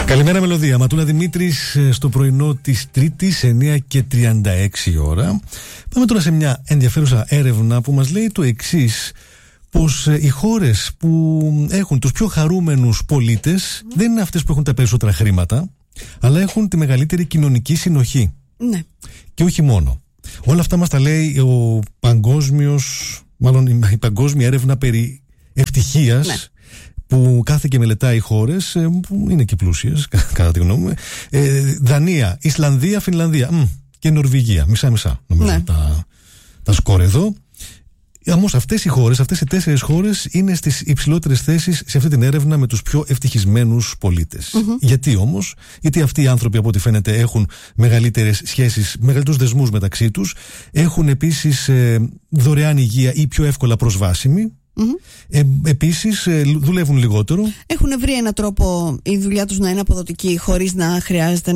Καλημέρα, Μελωδία. Ματούλα Δημήτρης στο πρωινό της Τρίτης, 9:36 ώρα. Πάμε τώρα σε μια ενδιαφέρουσα έρευνα που μας λέει το εξής: πως οι χώρες που έχουν τους πιο χαρούμενους πολίτες δεν είναι αυτές που έχουν τα περισσότερα χρήματα, αλλά έχουν τη μεγαλύτερη κοινωνική συνοχή. Ναι. Και όχι μόνο. Όλα αυτά μας τα λέει η παγκόσμια έρευνα περί ευτυχίας. Ναι. Που κάθε και μελετάει χώρες που είναι και πλούσιες, κατά τη γνώμη μου. Δανία, Ισλανδία, Φινλανδία και Νορβηγία. Μισά-μισά νομίζω ναι. τα σκορ εδώ. Όμως αυτές οι 4 χώρες είναι στις υψηλότερες θέσεις σε αυτή την έρευνα με τους πιο ευτυχισμένους πολίτες. Γιατί όμως? Γιατί αυτοί οι άνθρωποι, από ό,τι φαίνεται, έχουν μεγαλύτερες σχέσεις, μεγαλύτερους δεσμούς μεταξύ τους, έχουν επίσης δωρεάν υγεία ή πιο εύκολα προσβάσιμη. Επίσης δουλεύουν λιγότερο. Έχουν βρει έναν τρόπο η δουλειά τους να είναι αποδοτική χωρίς να χρειάζεται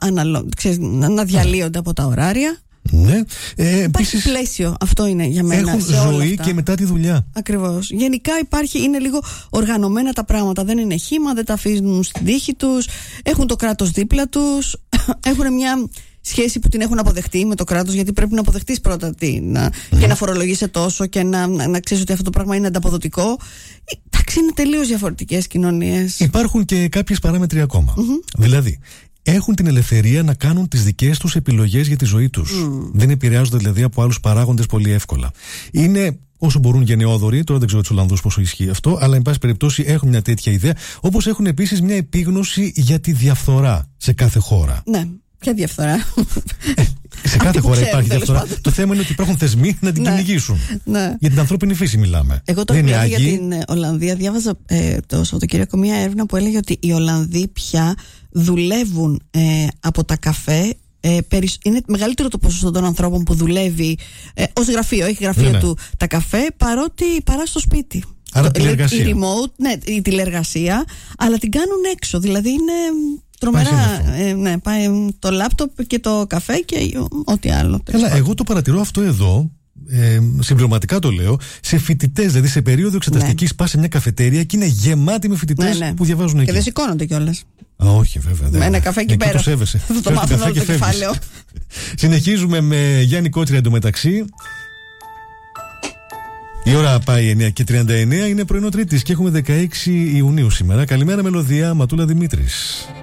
να διαλύονται από τα ωράρια. Ναι. Υπάρχει πλαίσιο, αυτό είναι για μένα. Έχουν ζωή και μετά τη δουλειά. Ακριβώς. Γενικά είναι λίγο οργανωμένα τα πράγματα. Δεν είναι χύμα, δεν τα αφήνουν στην τύχη τους. Έχουν το κράτος δίπλα τους. Έχουν μια σχέση που την έχουν αποδεχτεί με το κράτος, γιατί πρέπει να αποδεχτείς πρώτα και να φορολογείσαι τόσο και να ξέρεις ότι αυτό το πράγμα είναι ανταποδοτικό. Εντάξει, είναι τελείως διαφορετικές κοινωνίες. Υπάρχουν και κάποιες παράμετροι ακόμα. Δηλαδή, έχουν την ελευθερία να κάνουν τις δικές τους επιλογές για τη ζωή τους. Δεν επηρεάζονται δηλαδή από άλλους παράγοντες πολύ εύκολα. Είναι όσο μπορούν γενναιόδοροι, τώρα δεν ξέρω τους Ολλανδούς πόσο ισχύει αυτό, αλλά εν πάση περιπτώσει έχουν μια τέτοια ιδέα. Όπως έχουν επίσης μια επίγνωση για τη διαφθορά σε κάθε χώρα. Ναι. Ποια διαφθορά? Σε κάθε χώρα υπάρχει διαφθορά. Το θέμα είναι ότι υπάρχουν θεσμοί να την κυνηγήσουν. Ναι. Για την ανθρώπινη φύση μιλάμε. Εγώ τώρα για την Ολλανδία διάβαζα το Σαββατοκύριακο μια έρευνα που έλεγε ότι οι Ολλανδοί πια δουλεύουν από τα καφέ. Είναι μεγαλύτερο το ποσοστό των ανθρώπων που δουλεύει ως γραφείο, έχει γραφείο του τα καφέ, παρά στο σπίτι. Άρα τηλεργασία. Η remote, ναι, η τηλεργασία, αλλά την κάνουν έξω. Δηλαδή είναι τρομερά. Ναι, πάει το λάπτοπ και το καφέ και ό,τι άλλο. Καλά, εγώ το παρατηρώ αυτό εδώ. Συμπληρωματικά το λέω, σε φοιτητές, δηλαδή σε περίοδο εξεταστικής, πας σε μια καφετέρια και είναι γεμάτη με φοιτητές που διαβάζουν εκεί. Και δεν σηκώνονται κιόλας. Όχι, βέβαια. Με ένα καφέ εκεί πέρα. Θα το μάθουν όλο το κεφάλαιο. Συνεχίζουμε με Γιάννη Κότσιρα εντωμεταξύ. Η ώρα πάει 9:39, είναι πρωινό Τρίτης και έχουμε 16 Ιουνίου σήμερα. Καλημέρα, Μελωδία, Ματούλα Δημήτρης.